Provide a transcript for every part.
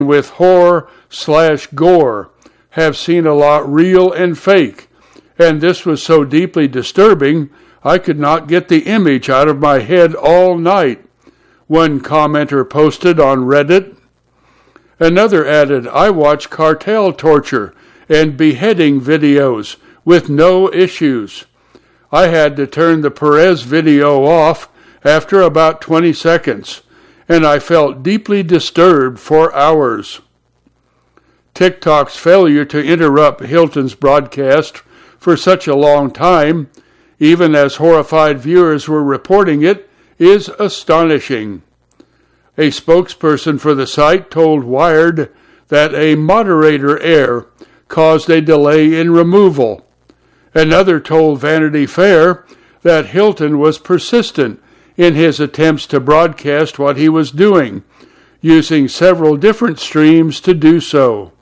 with horror/gore have seen a lot real and fake, and this was so deeply disturbing I could not get the image out of my head all night, one commenter posted on Reddit. Another added, I watch cartel torture and beheading videos with no issues. I had to turn the Perez video off after about 20 seconds, and I felt deeply disturbed for hours. TikTok's failure to interrupt Hilton's broadcast for such a long time, even as horrified viewers were reporting it, is astonishing. A spokesperson for the site told Wired that a moderator error caused a delay in removal. Another told Vanity Fair that Hilton was persistent in his attempts to broadcast what he was doing, using several different streams to do so.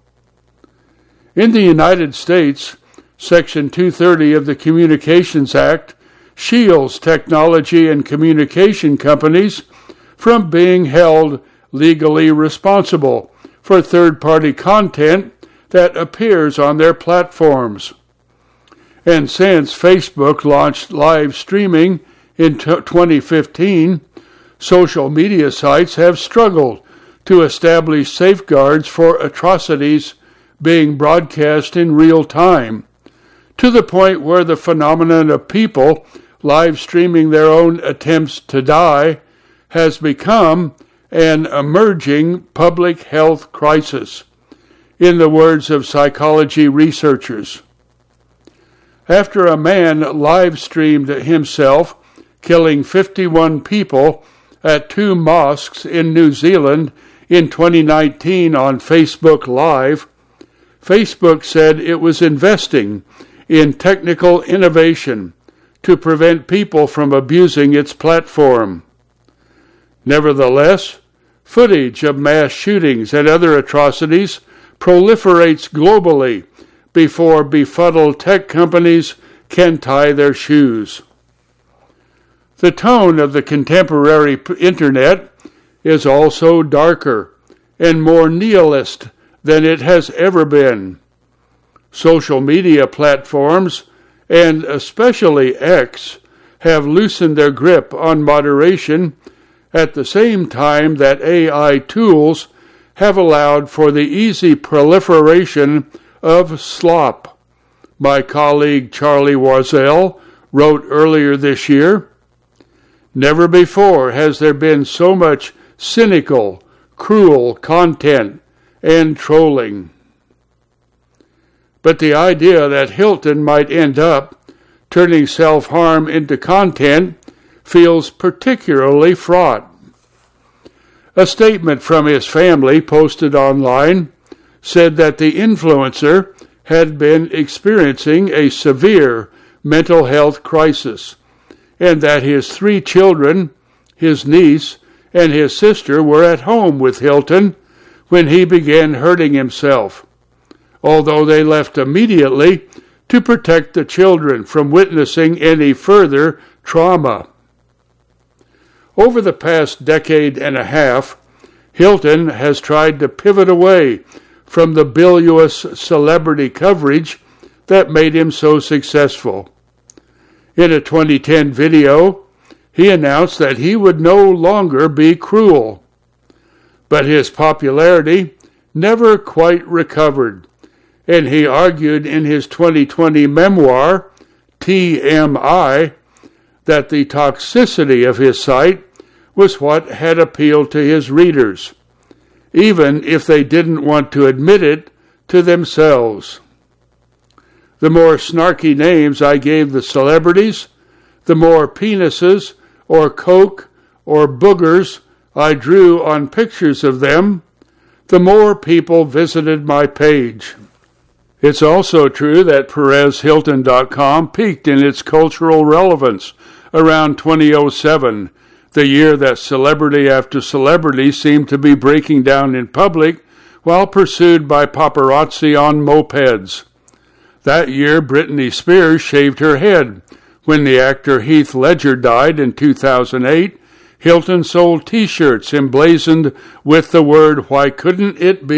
In the United States, Section 230 of the Communications Act shields technology and communication companies from being held legally responsible for third-party content that appears on their platforms. And since Facebook launched live streaming in 2015, social media sites have struggled to establish safeguards for atrocities being broadcast in real time, to the point where the phenomenon of people live streaming their own attempts to die has become an emerging public health crisis, in the words of psychology researchers. After a man live-streamed himself killing 51 people at 2 mosques in New Zealand in 2019 on Facebook Live, Facebook said it was investing in technical innovation to prevent people from abusing its platform. Nevertheless, footage of mass shootings and other atrocities proliferates globally before befuddled tech companies can tie their shoes. The tone of the contemporary internet is also darker and more nihilist than it has ever been. Social media platforms, and especially X, have loosened their grip on moderation at the same time that AI tools have allowed for the easy proliferation of slop. My colleague Charlie Warzel wrote earlier this year, never before has there been so much cynical, cruel content and trolling. But the idea that Hilton might end up turning self-harm into content feels particularly fraught. A statement from his family posted online said that the influencer had been experiencing a severe mental health crisis, and that his 3 children, his niece, and his sister were at home with Hilton when he began hurting himself, although they left immediately to protect the children from witnessing any further trauma. Over the past decade and a half, Hilton has tried to pivot away from the bilious celebrity coverage that made him so successful. In a 2010 video, he announced that he would no longer be cruel. But his popularity never quite recovered, and he argued in his 2020 memoir, TMI, that the toxicity of his site was what had appealed to his readers, even if they didn't want to admit it to themselves. The more snarky names I gave the celebrities, the more penises or coke or boogers I drew on pictures of them, the more people visited my page. It's also true that PerezHilton.com peaked in its cultural relevance around 2007, the year that celebrity after celebrity seemed to be breaking down in public while pursued by paparazzi on mopeds. That year, Britney Spears shaved her head when the actor Heath Ledger died in 2008, Hilton sold T-shirts emblazoned with the word, "Why couldn't it be?"